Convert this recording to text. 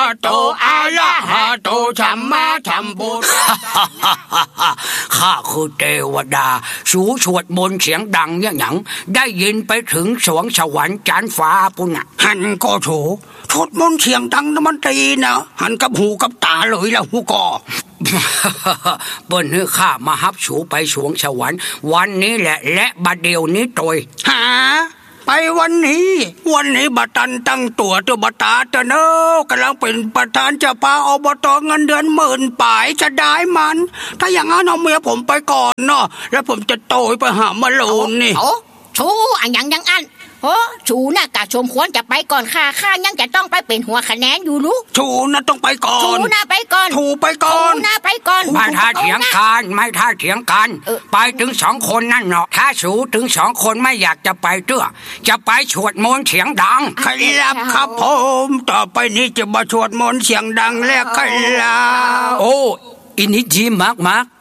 โตอะระหะโตสัมมาสัมพุทธัสสะข้าคือเทวดาสูสวดมนต์เสียงดังเนี่ยหยังได้ยินไปถึงสวงสวรรค์จานฟ้าปุ่นน่ะหันก็โถสวดมนต์เสียงดังนะมันตีนะหันกับหูกับตาเลยละหูกอเปิ้นให้ข้ามาฮับสูไปสวงสวรรค์วันนี้แหละและบัดเดียวนี้โดยหาไปวันนี้บัตันตั้งตัวบัตาเตเนอกำลังเป็นประธานเจ้าป่าอบตเงินเดือน10,000ป่ายจะได้มันถ้าอย่างนั้นเอาเมียผมไปก่อนเนาะแล้วผมจะโตไปหามาลูนนี่โอ้ชูอันยังอันโอ้ชูน่ะกะชมควรจะไปก่อนข้ายังจะต้องไปเป็นหัวคะแนนอยู่รู้ชูน่ะต้องไปก่อนชูน่ะไปก่อนชูไปก่อนชูน่ะไปก่อนไม่ท่าเถียงกันไปถึง2คนนั่นเนาะถ้าสูถึง2คนไม่อยากจะไปเตื้อจะไปสวดมนต์เสียงดังครับผมต่อไปนี้จะมาสวดมนต์เสียงดังแล้วครับโอ้อินิจีมาก